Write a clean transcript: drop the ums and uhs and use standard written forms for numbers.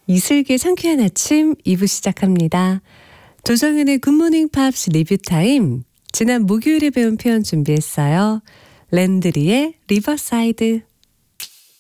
이슬기의 상쾌한 아침 2부 시작합니다. 조정현의 굿모닝 팝스 리뷰 타임. 지난 목요일에 배운 표현 준비했어요. 랜드리의 리버사이드.